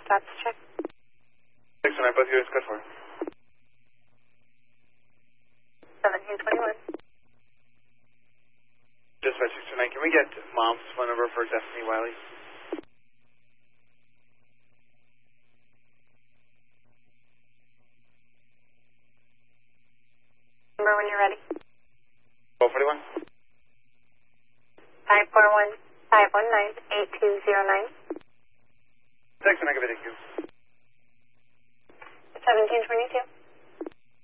Status check. 609, both units, good for. 1721. Dispatch 609, can we get mom's phone number for Destiny Wiley? Number when you're ready. 1241. 541-519-8209. 609, give it a Q. 1722.